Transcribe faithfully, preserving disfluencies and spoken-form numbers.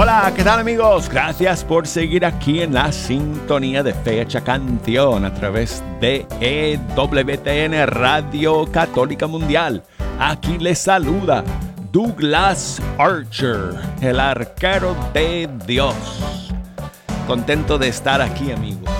Hola, ¿qué tal amigos? Gracias por seguir aquí en la sintonía de Fecha Canción a través de E W T N Radio Católica Mundial. Aquí les saluda Douglas Archer, el arquero de Dios. Contento de estar aquí, amigos.